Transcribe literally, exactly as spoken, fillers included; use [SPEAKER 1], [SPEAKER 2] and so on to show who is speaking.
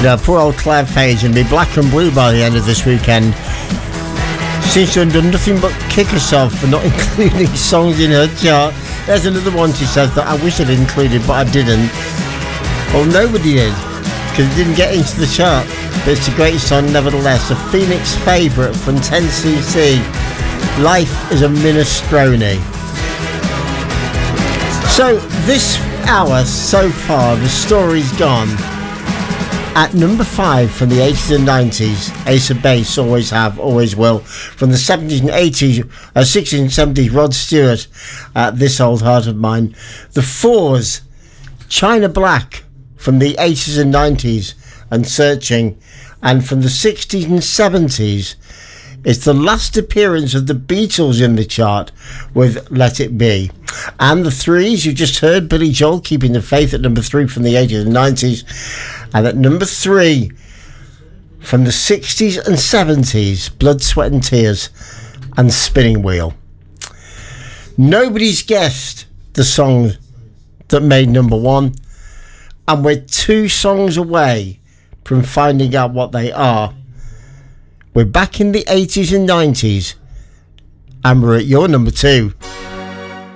[SPEAKER 1] know, poor old Claire Page and be black and blue by the end of this weekend. Seems to have done nothing but kick herself for not including songs in her chart. There's another one she says that I wish I'd included, but I didn't. Well, nobody did, because it didn't get into the chart. But it's a great song nevertheless. A Phoenix favourite from ten C C. Life is a Minestrone. So this hour so far, the story's gone. At number five from the eighties and nineties, Ace of Base, Always Have, Always Will. From the seventies and eighties, uh, sixties and seventies, Rod Stewart, uh, This Old Heart of Mine. The Fours, China Black, from the eighties and nineties, and Searching. And from the sixties and seventies, it's the last appearance of the Beatles in the chart with Let It Be. And the Threes, you just heard Billy Joel, Keeping the Faith, at number three from the eighties and nineties. And at number three, from the sixties and seventies, Blood, Sweat and Tears and Spinning Wheel. Nobody's guessed the song that made number one. And we're two songs away from finding out what they are. We're back in the eighties and nineties. And we're at your number two.